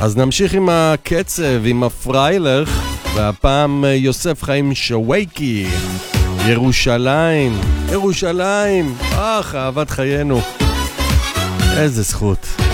אז נמשיך עם הקצב, עם הפריילך, והפעם יוסף חיים שוואיקי. ירושלים, ירושלים, אהבת חיינו. איזה זכות.